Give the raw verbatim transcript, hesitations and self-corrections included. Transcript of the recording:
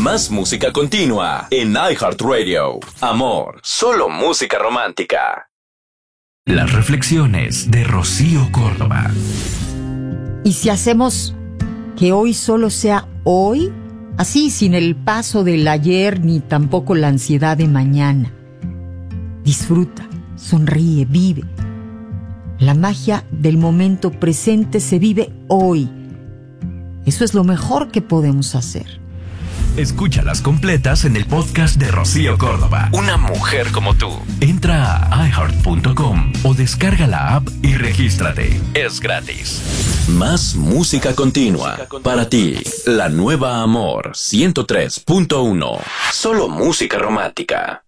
Más música continua en iHeartRadio. Amor, solo música romántica. Las reflexiones de Rocío Córdoba. ¿Y si hacemos que hoy solo sea hoy? Así, sin el paso del ayer ni tampoco la ansiedad de mañana. Disfruta, sonríe, vive. La magia del momento presente se vive hoy. Eso es lo mejor que podemos hacer. Escúchalas completas en el podcast de Rocío Córdoba. Una mujer como tú. Entra a i heart punto com o descarga la app y regístrate. Es gratis. Más música continua. Para ti, la nueva Amor ciento tres punto uno. Solo música romántica.